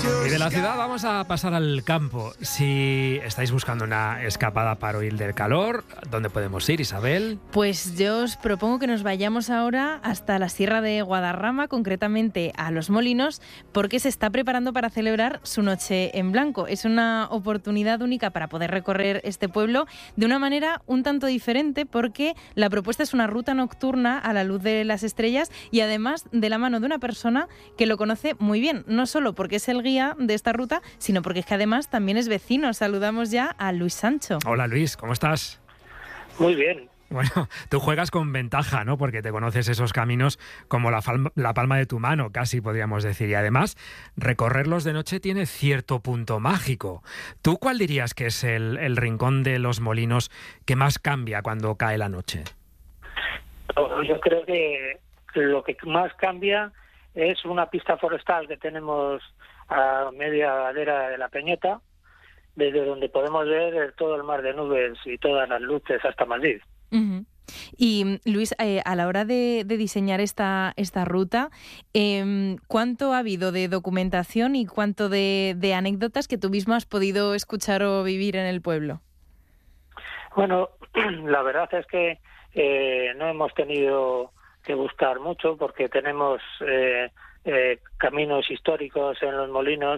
Y de la ciudad vamos a pasar al campo. Si estáis buscando una escapada para huir del calor, ¿dónde podemos ir, Isabel? Pues yo os propongo que nos vayamos ahora hasta la Sierra de Guadarrama, concretamente a Los Molinos, porque se está preparando para celebrar su Noche en Blanco. Es una oportunidad única para poder recorrer este pueblo de una manera un tanto diferente, porque la propuesta es una ruta nocturna a la luz de las estrellas y además de la mano de una persona que lo conoce muy bien, no solo porque es el guía de esta ruta, sino porque es que además también es vecino. Saludamos ya a Luis Sancho. Hola Luis, ¿cómo estás? Muy bien. Bueno, tú juegas con ventaja, ¿no? Porque te conoces esos caminos como la palma de tu mano, casi podríamos decir. Y además, recorrerlos de noche tiene cierto punto mágico. ¿Tú cuál dirías que es el rincón de Los Molinos que más cambia cuando cae la noche? Yo creo que lo que más cambia es una pista forestal que tenemos a media ladera de la Peñeta, desde donde podemos ver todo el mar de nubes y todas las luces hasta Madrid. Uh-huh. Y Luis, a la hora de diseñar esta ruta, ¿cuánto ha habido de documentación y cuánto de anécdotas que tú mismo has podido escuchar o vivir en el pueblo? Bueno, la verdad es que no hemos tenido que buscar mucho porque tenemos caminos históricos en Los Molinos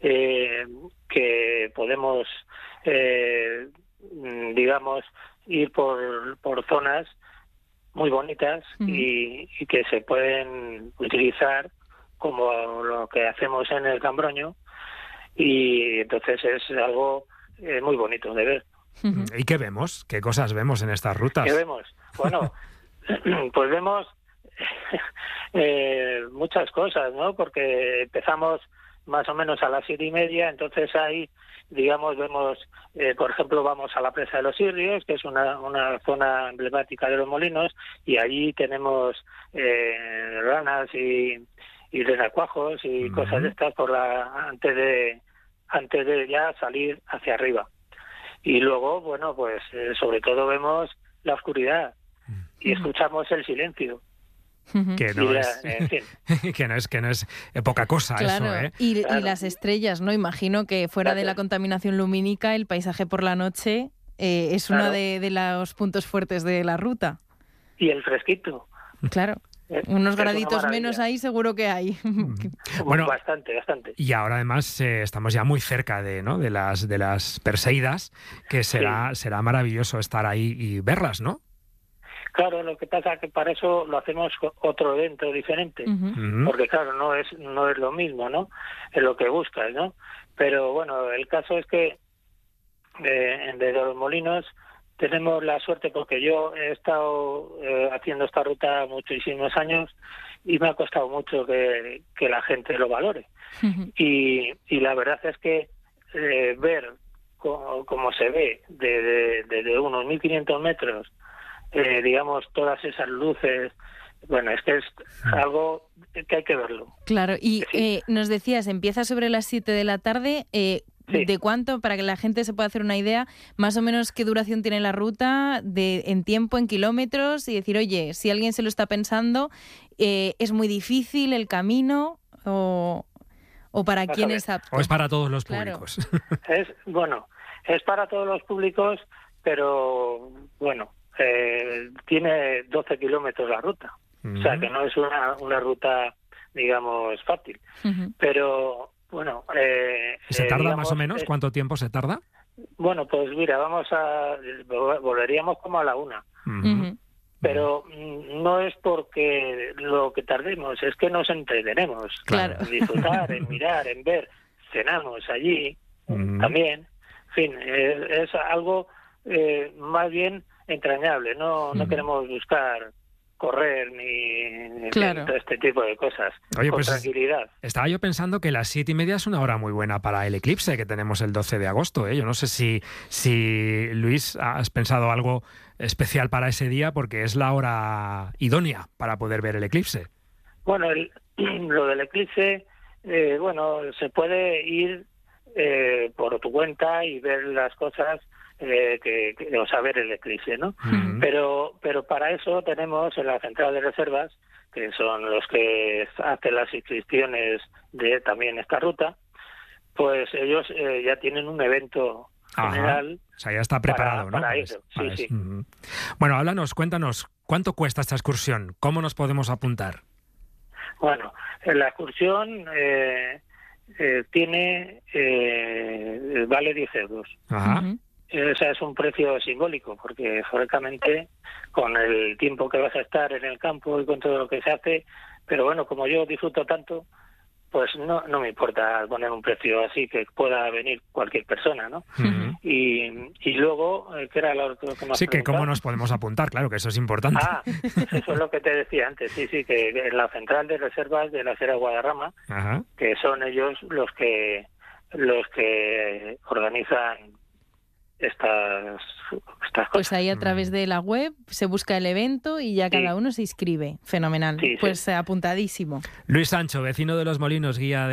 que podemos, digamos, ir por zonas muy bonitas y que se pueden utilizar como lo que hacemos en el Cambroño, y entonces es algo muy bonito de ver. ¿Y qué vemos? ¿Qué cosas vemos en estas rutas? ¿Qué vemos? Bueno, pues vemos muchas cosas, ¿no? Porque empezamos más o menos a las 7:30, entonces ahí, digamos, vemos, por ejemplo, vamos a la presa de los Irrios, que es una zona emblemática de Los Molinos, y allí tenemos ranas y renacuajos y cosas de estas antes de ya salir hacia arriba. Y luego, bueno, pues sobre todo vemos la oscuridad y escuchamos el silencio. Que no, que no es poca cosa, claro, eso, ¿eh? Y claro. las estrellas, ¿no? Imagino que fuera de la contaminación lumínica, el paisaje por la noche es claro. uno de los puntos fuertes de la ruta. Y el fresquito. Claro. Unos graditos menos ahí seguro que hay. Bueno, bastante. Y ahora además estamos ya muy cerca de las Perseidas, que será maravilloso estar ahí y verlas, ¿no? Claro, lo que pasa es que para eso lo hacemos otro evento diferente, porque claro, no es lo mismo, ¿no? Es lo que buscas, ¿no? Pero bueno, el caso es que de Los Molinos tenemos la suerte, porque yo he estado haciendo esta ruta muchísimos años y me ha costado mucho que la gente lo valore. Y la verdad es que ver cómo se ve desde unos 1.500 metros, digamos, todas esas luces, bueno, es que es algo que hay que verlo. Claro, y sí. Nos decías, empieza sobre las 7 de la tarde. Sí. ¿De cuánto, para que la gente se pueda hacer una idea, más o menos qué duración tiene la ruta en tiempo, en kilómetros? Y decir, oye, si alguien se lo está pensando, ¿es muy difícil el camino o para quién es apto? ¿O es para todos los públicos? Es para todos los públicos, pero bueno, tiene 12 kilómetros la ruta. O sea, que no es una ruta, digamos, fácil. Pero, bueno... ¿Se tarda digamos, más o menos? ¿Cuánto tiempo se tarda? Bueno, pues mira, volveríamos como a la 1:00. Pero no es porque lo que tardemos, es que nos entretenemos. Claro. En disfrutar, en mirar, en ver. Cenamos allí también. En fin, es algo más bien entrañable. No queremos buscar correr ni todo este tipo de cosas. Oye, con pues tranquilidad. Estaba yo pensando que las 7:30 es una hora muy buena para el eclipse que tenemos el 12 de agosto, ¿eh? Yo no sé si Luis, has pensado algo especial para ese día, porque es la hora idónea para poder ver el eclipse. Bueno, lo del eclipse, se puede ir por tu cuenta y ver las cosas, o saber el eclipse, ¿no? Pero para eso tenemos en la central de reservas, que son los que hacen las inscripciones de también esta ruta, pues ellos ya tienen un evento general. O sea, ya está preparado, para ¿no? eso. Sí. Bueno, cuéntanos, ¿cuánto cuesta esta excursión? ¿Cómo nos podemos apuntar? Bueno, la excursión vale 10 euros. Ajá. O sea, es un precio simbólico, porque francamente, con el tiempo que vas a estar en el campo y con todo lo que se hace, pero bueno, como yo disfruto tanto, pues no me importa poner un precio así que pueda venir cualquier persona, ¿no? Uh-huh. Y luego, ¿qué era lo que más Sí, que cómo nos podemos apuntar, claro, que eso es importante. Eso es lo que te decía antes, sí, que en la central de reservas de la Sierra de Guadarrama, Ajá. que son ellos los que organizan estas cosas. Pues ahí a través de la web se busca el evento y ya cada uno se inscribe. Fenomenal. Sí. Pues apuntadísimo. Luis Sancho, vecino de Los Molinos, guía